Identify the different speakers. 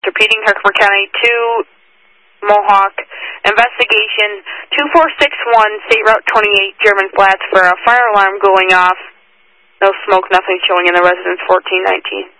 Speaker 1: repeating, Herkimer County 2, Mohawk, investigation 2461, State Route 28, German Flats, for a fire alarm going off. No smoke, nothing showing in the residence, 1419.